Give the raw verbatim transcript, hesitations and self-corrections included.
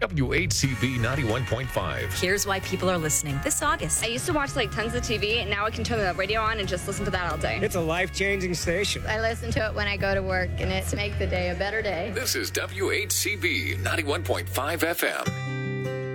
W H C B ninety-one point five. Here's why people are listening this August. I used to watch like tons of T V, and now I can turn the radio on and just listen to that all day. It's a life-changing station. I listen to it when I go to work, and it's make the day a better day. This is W H C B ninety-one point five F M.